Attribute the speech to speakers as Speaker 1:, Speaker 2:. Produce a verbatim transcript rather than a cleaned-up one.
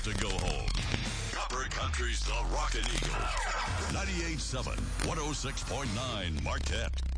Speaker 1: to go home. Copper Country's The Rockin' Eagle. ninety-eight point seven, one oh six point nine Marquette.